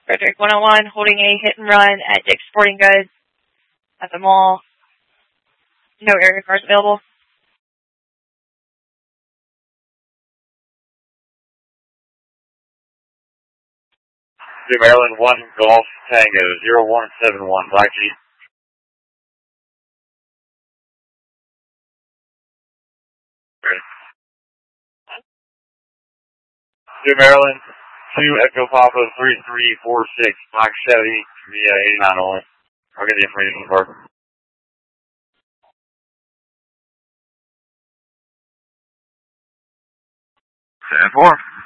Frederick 101 holding a hit and run at Dick's Sporting Goods at the mall. No area cars available. New Maryland 1 Golf Tango 0171 Black Jeep. New Maryland 2 Echo Papa 3346 Black Chevy via 89 only. I'll get the information from the car. 10-4.